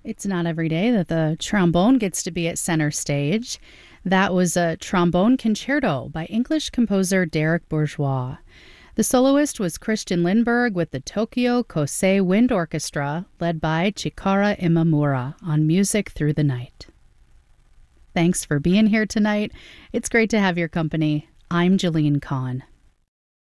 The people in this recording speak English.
It's not every day that the trombone gets to be at center stage. That was a trombone concerto by English composer Derek Bourgeois. The soloist was Christian Lindberg with the Tokyo Kosei Wind Orchestra, led by Chikara Imamura on Music Through the Night. Thanks for being here tonight. It's great to have your company. I'm Jeline Kahn.